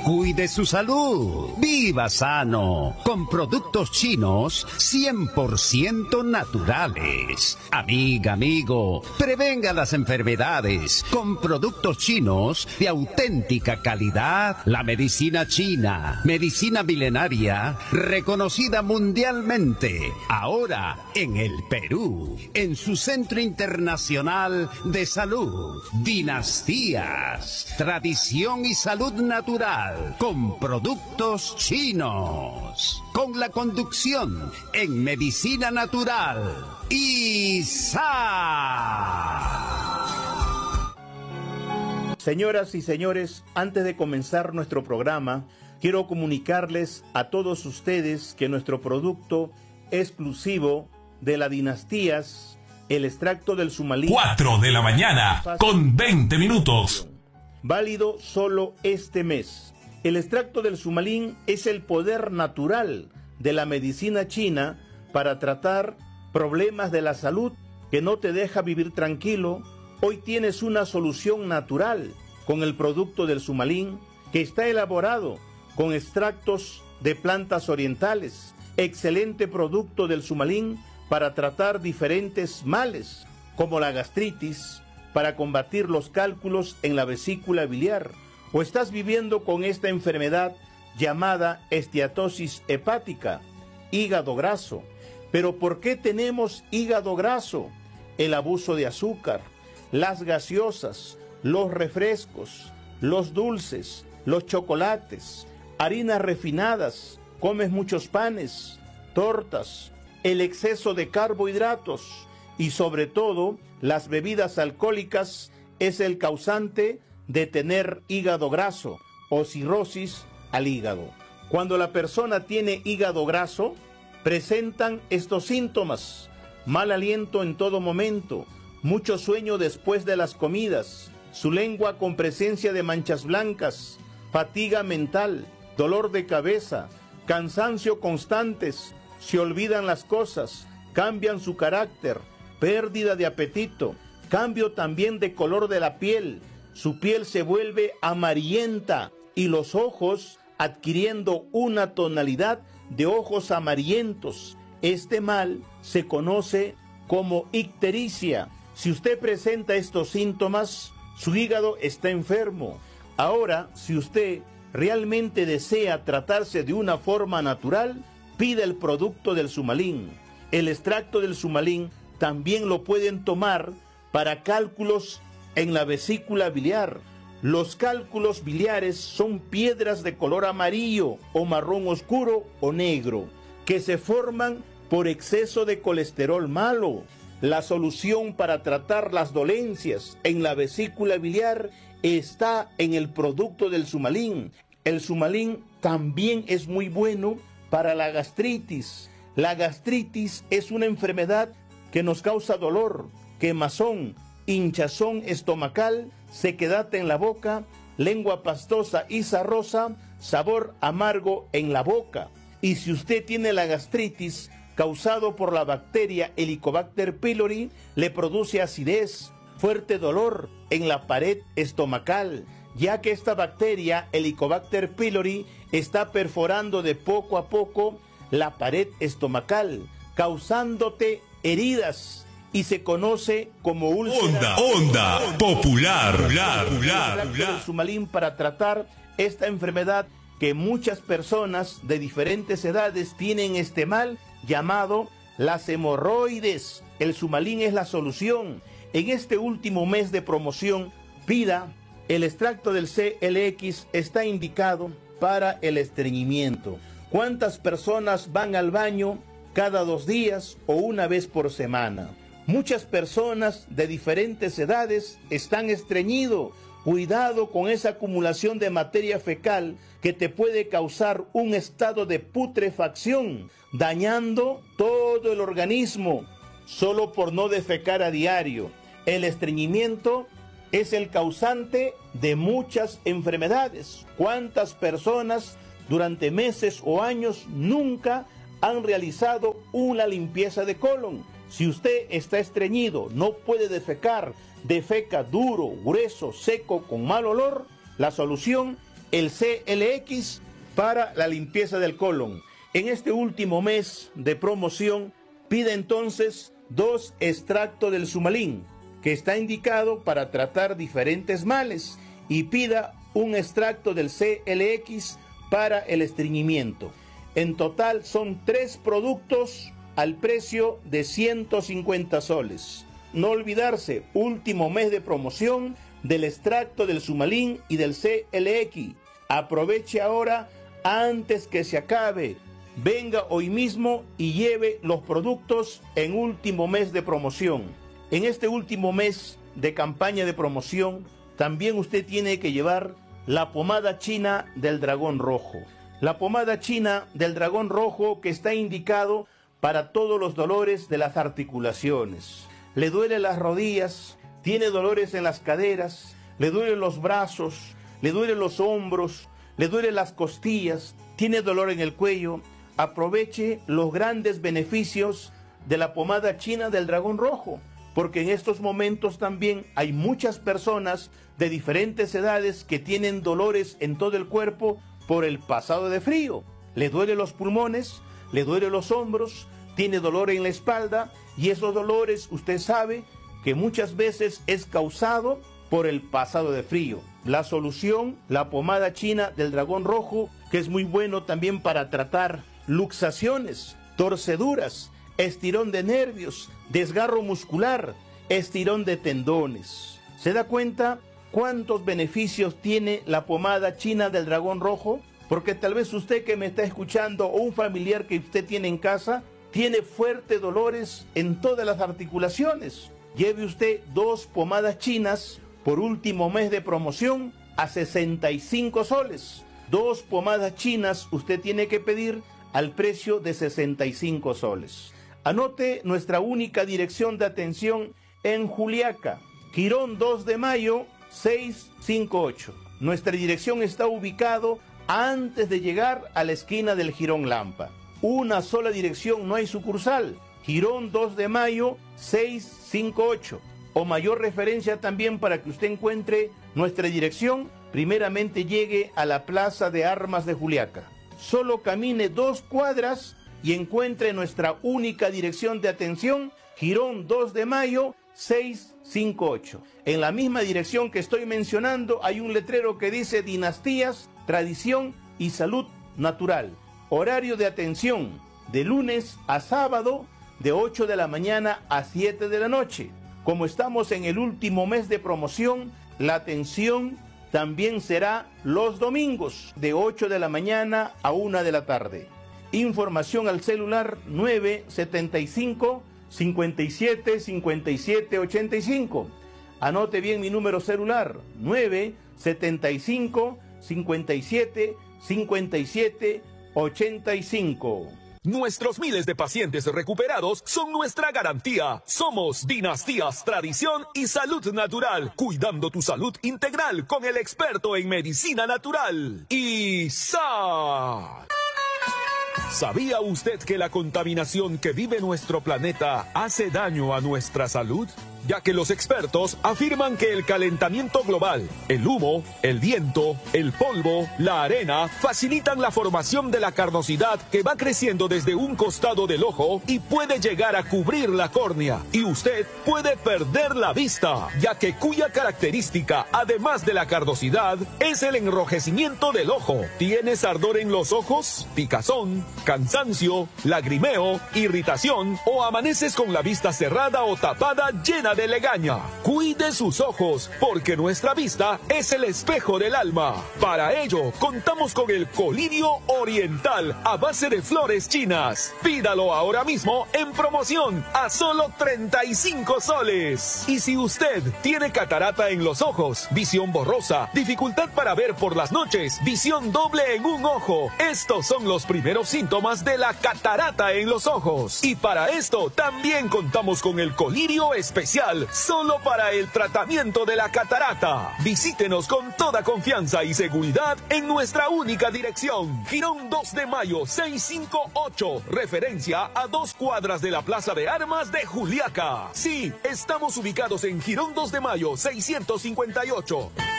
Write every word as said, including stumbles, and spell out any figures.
Cuide su salud. Viva sano. Con productos chinos cien por ciento naturales. Amiga, amigo, prevenga las enfermedades con productos chinos de auténtica calidad. La medicina china, medicina milenaria, reconocida mundialmente. Ahora en el Perú, en su Centro Internacional de Salud. Dinastías, tradición y salud natural con productos chinos. Con la conducción en medicina natural. Isa. Señoras y señores, antes de comenzar nuestro programa, quiero comunicarles a todos ustedes que nuestro producto exclusivo de la Dinastías, el extracto del sumalín. cuatro de la mañana con veinte minutos. Válido solo este mes. El extracto del sumalín es el poder natural de la medicina china para tratar problemas de la salud que no te deja vivir tranquilo. Hoy tienes una solución natural con el producto del sumalín, que está elaborado con extractos de plantas orientales. Excelente producto del sumalín para tratar diferentes males, como la gastritis, para combatir los cálculos en la vesícula biliar, o estás viviendo con esta enfermedad llamada esteatosis hepática, hígado graso. Pero ¿por qué tenemos hígado graso? El abuso de azúcar, las gaseosas, los refrescos, los dulces, los chocolates, harinas refinadas, comes muchos panes, tortas, el exceso de carbohidratos y sobre todo las bebidas alcohólicas es el causante de tener hígado graso o cirrosis al hígado. Cuando la persona tiene hígado graso, presentan estos síntomas: mal aliento en todo momento, mucho sueño después de las comidas, su lengua con presencia de manchas blancas, fatiga mental, dolor de cabeza, cansancio constantes, se olvidan las cosas, cambian su carácter, pérdida de apetito, cambio también de color de la piel, su piel se vuelve amarillenta y los ojos adquiriendo una tonalidad de ojos amarillentos. Este mal se conoce como ictericia. Si usted presenta estos síntomas, su hígado está enfermo. Ahora, si usted realmente desea tratarse de una forma natural, pida el producto del sumalín. El extracto del sumalín también lo pueden tomar para cálculos en la vesícula biliar. Los cálculos biliares son piedras de color amarillo o marrón oscuro o negro que se forman por exceso de colesterol malo. La solución para tratar las dolencias en la vesícula biliar está en el producto del sumalín. El sumalín también es muy bueno para la gastritis. La gastritis es una enfermedad que nos causa dolor, quemazón, hinchazón estomacal, sequedad en la boca, lengua pastosa y sarrosa, sabor amargo en la boca. Y si usted tiene la gastritis causado por la bacteria Helicobacter pylori, le produce acidez, fuerte dolor en la pared estomacal, ya que esta bacteria Helicobacter pylori está perforando de poco a poco la pared estomacal, causándote heridas, y se conoce como úlcera. Onda, onda, popular, popular, popular, popular. Sumalín para tratar esta enfermedad que muchas personas de diferentes edades tienen este mal llamado las hemorroides. El sumalín es la solución. En este último mes de promoción, pida el extracto del C L X, está indicado para el estreñimiento. ¿Cuántas personas van al baño cada dos días o una vez por semana? Muchas personas de diferentes edades están estreñidos. Cuidado con esa acumulación de materia fecal que te puede causar un estado de putrefacción, dañando todo el organismo solo por no defecar a diario. El estreñimiento es el causante de muchas enfermedades. ¿Cuántas personas durante meses o años nunca han realizado una limpieza de colon? Si usted está estreñido, no puede defecar, defeca duro, grueso, seco, con mal olor, la solución el C L X para la limpieza del colon. En este último mes de promoción, pida entonces dos extractos del Sumalín, que está indicado para tratar diferentes males, y pida un extracto del C L X para el estreñimiento. En total son tres productos al precio de ciento cincuenta soles. No olvidarse, último mes de promoción del extracto del Sumalín y del C L X. Aproveche ahora antes que se acabe. Venga hoy mismo y lleve los productos en último mes de promoción. En este último mes de campaña de promoción, también usted tiene que llevar la pomada china del dragón rojo. La pomada china del dragón rojo, que está indicado para todos los dolores de las articulaciones. Le duele las rodillas, tiene dolores en las caderas, le duelen los brazos, le duelen los hombros, le duelen las costillas, tiene dolor en el cuello. Aproveche los grandes beneficios de la pomada china del dragón rojo, porque en estos momentos también hay muchas personas de diferentes edades que tienen dolores en todo el cuerpo por el pasado de frío. Le duelen los pulmones, le duelen los hombros, tiene dolor en la espalda, y esos dolores usted sabe que muchas veces es causado por el pasado de frío. La solución, la pomada china del dragón rojo, que es muy bueno también para tratar luxaciones, torceduras, estirón de nervios, desgarro muscular, estirón de tendones. ¿Se da cuenta cuántos beneficios tiene la pomada china del dragón rojo? Porque tal vez usted que me está escuchando o un familiar que usted tiene en casa tiene fuertes dolores en todas las articulaciones. Lleve usted dos pomadas chinas por último mes de promoción a sesenta y cinco soles. Dos pomadas chinas usted tiene que pedir al precio de sesenta y cinco soles. Anote nuestra única dirección de atención en Juliaca, Girón dos de Mayo seiscientos cincuenta y ocho. Nuestra dirección está ubicado antes de llegar a la esquina del Jirón Lampa. Una sola dirección, no hay sucursal. Girón dos de Mayo seiscientos cincuenta y ocho. O mayor referencia también para que usted encuentre nuestra dirección, primeramente llegue a la Plaza de Armas de Juliaca. Solo camine dos cuadras y encuentre nuestra única dirección de atención, Girón dos de Mayo seiscientos cincuenta y ocho. En la misma dirección que estoy mencionando hay un letrero que dice Dinastías, Tradición y Salud Natural. Horario de atención de lunes a sábado de ocho de la mañana a siete de la noche. Como estamos en el último mes de promoción, la atención también será los domingos de ocho de la mañana a una de la tarde. Información al celular nueve setenta y cinco, cincuenta y siete, cincuenta y siete, ochenta y cinco. Anote bien mi número celular, nueve setenta y cinco, cincuenta y siete, cincuenta y siete, ochenta y cinco. Nuestros miles de pacientes recuperados son nuestra garantía. Somos Dinastías, Tradición y Salud Natural, cuidando tu salud integral con el experto en medicina natural. I S A. ¿Sabía usted que la contaminación que vive nuestro planeta hace daño a nuestra salud? Ya que los expertos afirman que el calentamiento global, el humo, el viento, el polvo, la arena, facilitan la formación de la carnosidad que va creciendo desde un costado del ojo y puede llegar a cubrir la córnea. Y usted puede perder la vista, ya que cuya característica, además de la carnosidad, es el enrojecimiento del ojo. ¿Tienes ardor en los ojos? ¿Picazón? ¿Cansancio? ¿Lagrimeo? ¿Irritación? ¿O amaneces con la vista cerrada o tapada llena de legaña? Cuide sus ojos, porque nuestra vista es el espejo del alma. Para ello, contamos con el colirio oriental a base de flores chinas. Pídalo ahora mismo en promoción a solo treinta y cinco soles. Y si usted tiene catarata en los ojos, visión borrosa, dificultad para ver por las noches, visión doble en un ojo, estos son los primeros síntomas de la catarata en los ojos. Y para esto también contamos con el colirio especial solo para el tratamiento de la catarata. Visítenos con toda confianza y seguridad en nuestra única dirección, Girón dos de Mayo seiscientos cincuenta y ocho, referencia a dos cuadras de la Plaza de Armas de Juliaca. Sí, estamos ubicados en Girón dos de Mayo seiscientos cincuenta y ocho.